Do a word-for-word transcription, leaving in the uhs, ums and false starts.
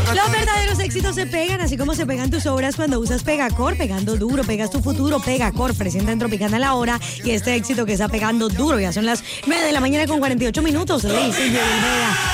Los verdaderos éxitos se pegan, así como se pegan tus obras cuando usas Pegacor. Pegando duro, pegas tu futuro. Pegacor presenta en Tropicana la hora. Y este éxito que está pegando duro, ya son las nueve de la mañana con cuarenta y ocho minutos. Ley, Silvia y Olvera.